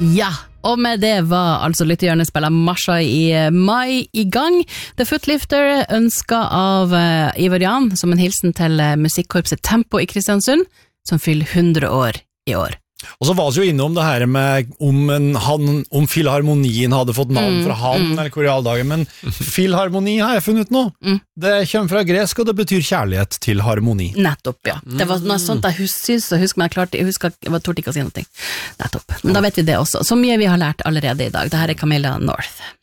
Ja, og med det var altså Lyttehjørnet-spiller Marsha i mai i gang. The Footlifter ønsket av Ivar Jan som en hilsen til musikkorpset Tempo i Kristiansund, som fyller 100 år i år. Og så var vi jo innom det her med om Filharmonien hadde fått navn fra han eller korealdagen, men Filharmoni har jeg funnet nå. Det kommer fra gresk, og det betyr kjærlighet til harmoni. Nettopp, ja. Det var noe sånt jeg husker, men jeg torde ikke å si noe. Nettopp. Men da vet vi det også. Så mye vi har lært allerede i dag. Dette er Camilla North.